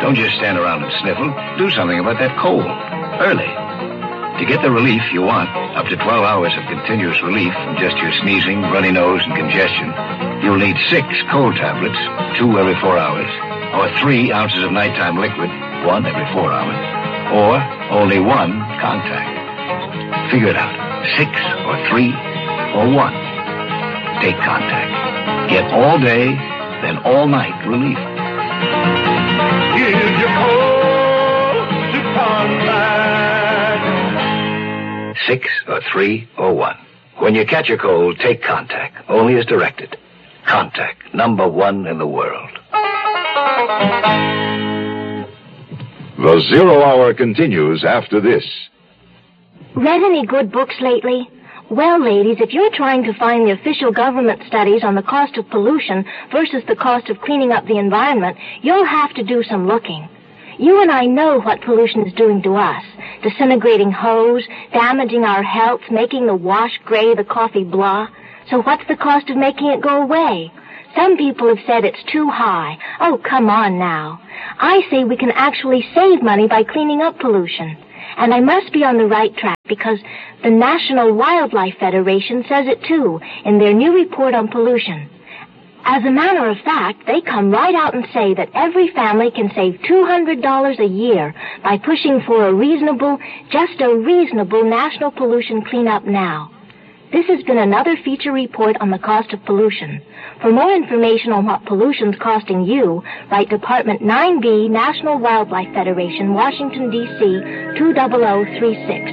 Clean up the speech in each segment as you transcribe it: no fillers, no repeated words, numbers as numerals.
Don't just stand around and sniffle. Do something about that cold. Early. To get the relief you want, up to 12 hours of continuous relief from just your sneezing, runny nose, and congestion, you'll need 6 cold tablets, 2 every 4 hours, or 3 ounces of nighttime liquid, 1 every 4 hours, or only 1 contact. Figure it out. 6 or 3 or 1. Take contact. Get all day, then all night relief. Give your cold to contact. 6 or 3 or 1. When you catch a cold, take contact. Only as directed. Contact, #1 in the world. The 0 Hour continues after this. Read any good books lately? Well, ladies, if you're trying to find the official government studies on the cost of pollution versus the cost of cleaning up the environment, you'll have to do some looking. You and I know what pollution is doing to us. Disintegrating hose, damaging our health, making the wash gray, the coffee blah. So what's the cost of making it go away? Some people have said it's too high. Oh, come on now. I say we can actually save money by cleaning up pollution. And I must be on the right track because the National Wildlife Federation says it too in their new report on pollution. As a matter of fact, they come right out and say that every family can save $200 a year by pushing for a reasonable national pollution cleanup now. This has been another feature report on the cost of pollution. For more information on what pollution's costing you, write Department 9B, National Wildlife Federation, Washington, D.C., 20036.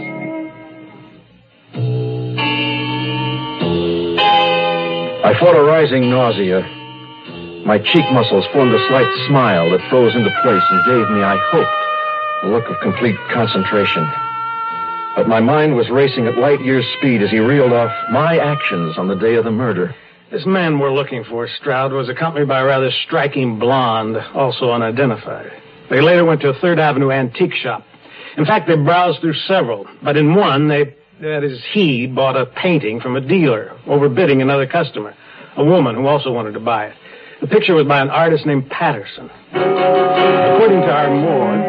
I fought a rising nausea. My cheek muscles formed a slight smile that froze into place and gave me, I hoped, a look of complete concentration. But my mind was racing at light years' speed as he reeled off my actions on the day of the murder. This man we're looking for, Stroud, was accompanied by a rather striking blonde, also unidentified. They later went to a 3rd Avenue antique shop. In fact, they browsed through several, but in one, he bought a painting from a dealer, overbidding another customer, a woman who also wanted to buy it. The picture was by an artist named Patterson. According to our morgue,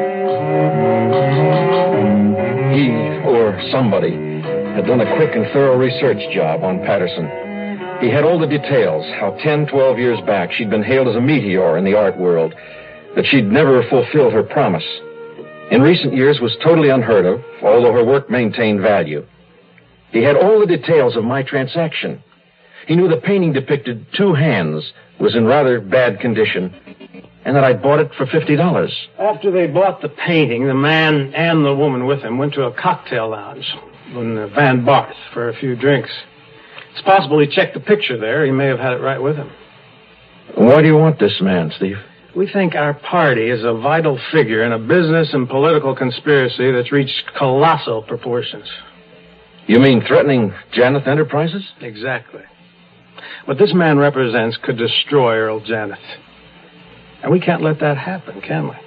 he, or somebody, had done a quick and thorough research job on Patterson. He had all the details, how 10, 12 years back she'd been hailed as a meteor in the art world, that she'd never fulfilled her promise. In recent years was totally unheard of, although her work maintained value. He had all the details of my transaction. He knew the painting depicted 2 hands, was in rather bad condition, and that I'd bought it for $50. after they bought the painting, the man and the woman with him went to a cocktail lounge in Van Barth for a few drinks. It's possible he checked the picture there. He may have had it right with him. Why do you want this man, Steve? We think our party is a vital figure in a business and political conspiracy that's reached colossal proportions. You mean threatening Janeth Enterprises? Exactly. What this man represents could destroy Earl Janeth. And we can't let that happen, can we?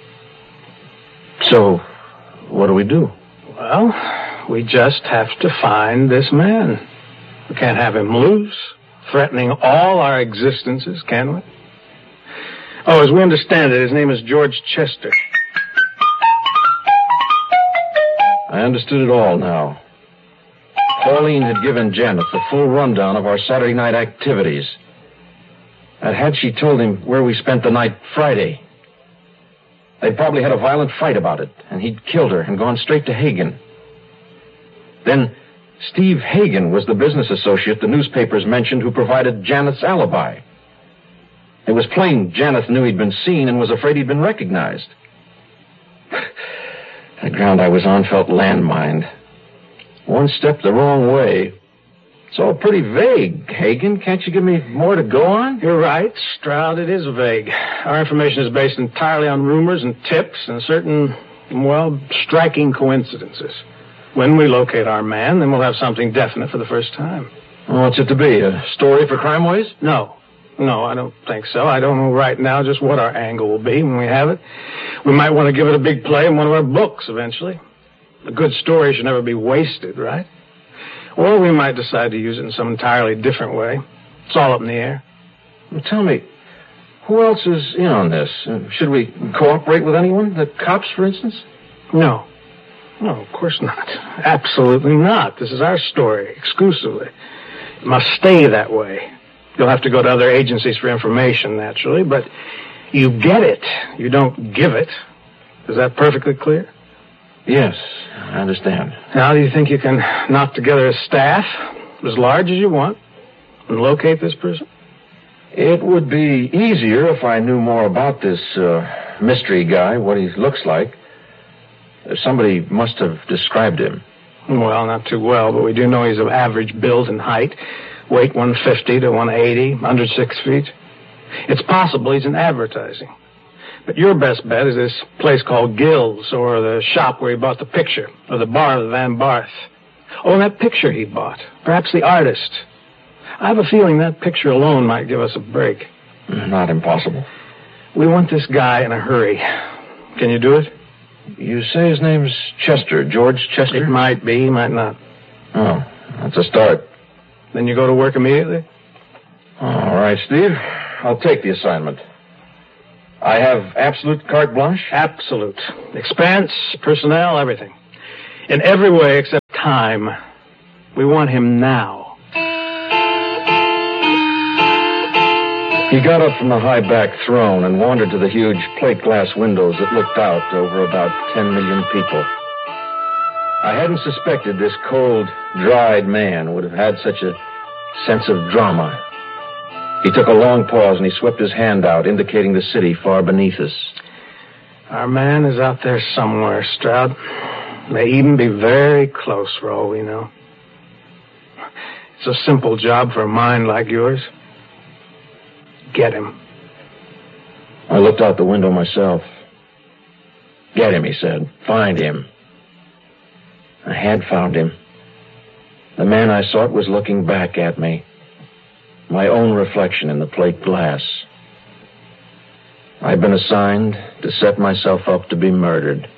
So, what do we do? Well, we just have to find this man. We can't have him loose, threatening all our existences, can we? Oh, as we understand it, his name is George Chester. I understood it all now. Pauline had given Janeth a full rundown of our Saturday night activities. And had she told him where we spent the night Friday, they'd probably had a violent fight about it, and he'd killed her and gone straight to Hagen. Then Steve Hagen was the business associate the newspapers mentioned who provided Janeth's alibi. It was plain Janeth knew he'd been seen and was afraid he'd been recognized. The ground I was on felt landmined. One step the wrong way. It's all pretty vague, Hagen. Can't you give me more to go on? You're right, Stroud. It is vague. Our information is based entirely on rumors and tips and certain, striking coincidences. When we locate our man, then we'll have something definite for the first time. What's it to be? A story for Crime Ways? No, I don't think so. I don't know right now just what our angle will be when we have it. We might want to give it a big play in one of our books eventually. A good story should never be wasted, right? Or we might decide to use it in some entirely different way. It's all up in the air. Well, tell me, Who else is in on this? Should we cooperate with anyone? The cops, for instance? No. No, of course not. Absolutely not. This is our story, exclusively. It must stay that way. You'll have to go to other agencies for information, naturally, but you get it. You don't give it. Is that perfectly clear? Yes, I understand. Now, do you think you can knock together a staff as large as you want and locate this person? It would be easier if I knew more about this mystery guy, what he looks like. Somebody must have described him. Well, not too well, but we do know he's of average build and height. Weight 150 to 180, under 6 feet. It's possible he's in advertising. But your best bet is this place called Gill's, or the shop where he bought the picture, or the bar of Van Barth. Oh, and that picture he bought. Perhaps the artist. I have a feeling that picture alone might give us a break. Not impossible. We want this guy in a hurry. Can you do it? You say his name's Chester, George Chester? It might be, might not. Oh, that's a start. Then you go to work immediately? All right, Steve. I'll take the assignment. I have absolute carte blanche? Absolute. Expense, personnel, everything. In every way except time. We want him now. He got up from the high-backed throne and wandered to the huge plate glass windows that looked out over about 10 million people. I hadn't suspected this cold, dried man would have had such a sense of drama. He took a long pause and he swept his hand out, indicating the city far beneath us. Our man is out there somewhere, Stroud. May even be very close for all we know. It's a simple job for a mind like yours. Get him. I looked out the window myself. Get him, he said. Find him. I had found him. The man I sought was looking back at me. My own reflection in the plate glass. I'd been assigned to set myself up to be murdered.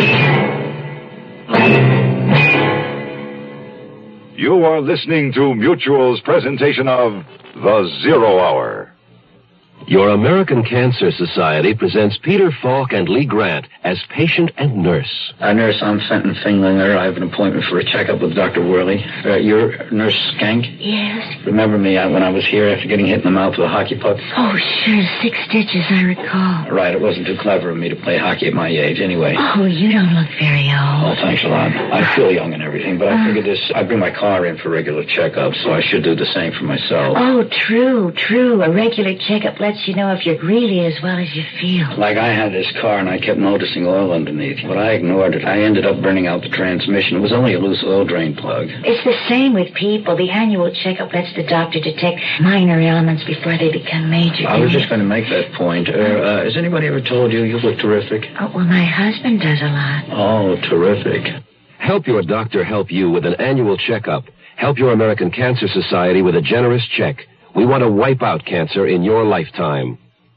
You are listening to Mutual's presentation of The Zero Hour. Your American Cancer Society presents Peter Falk and Lee Grant as patient and nurse. Nurse, I'm Fenton Finglinger. I have an appointment for a checkup with Dr. Worley. You're Nurse Skank? Yes. Remember me when I was here after getting hit in the mouth with a hockey puck? Oh, sure. 6 stitches, I recall. Right, it wasn't too clever of me to play hockey at my age anyway. Oh, you don't look very Oh, old. thanks a lot. I feel young and everything, but I figured I bring my car in for regular checkups, so I should do the same for myself. Oh, true. A regular checkup lets you know if you're really as well as you feel. Like I had this car and I kept noticing oil underneath, but I ignored it. I ended up burning out the transmission. It was only a loose oil drain plug. It's the same with people. The annual checkup lets the doctor detect minor ailments before they become major. I was just going to make that point. Has anybody ever told you look terrific? Oh, well, my husband does a lot. Oh, terrific. Help your doctor help you with an annual checkup. Help your American Cancer Society with a generous check. We want to wipe out cancer in your lifetime.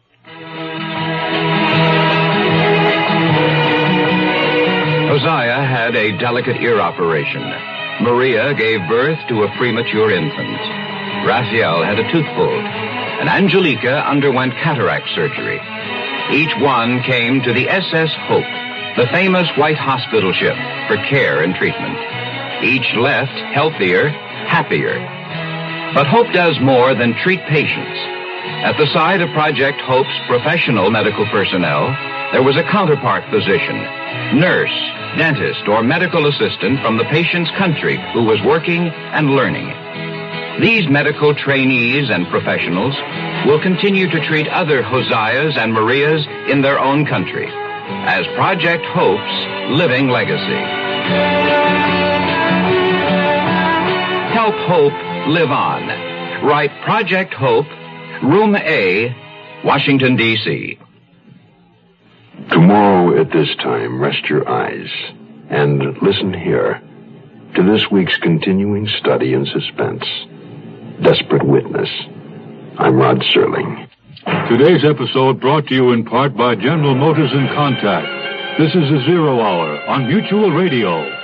Hosea had a delicate ear operation. Maria gave birth to a premature infant. Raphael had a tooth pulled. And Angelica underwent cataract surgery. Each one came to the SS Hope, the famous white hospital ship, for care and treatment. Each left healthier, happier. But Hope does more than treat patients. At the side of Project Hope's professional medical personnel, there was a counterpart position, nurse, dentist, or medical assistant from the patient's country who was working and learning. These medical trainees and professionals will continue to treat other Hoseas and Marias in their own country as Project Hope's living legacy. Help Hope live on. Write Project Hope, Room A, Washington, D.C. Tomorrow at this time, rest your eyes and listen here to this week's continuing study in suspense, Desperate Witness. I'm Rod Serling. Today's episode brought to you in part by General Motors and Contact. This is The Zero Hour on Mutual Radio.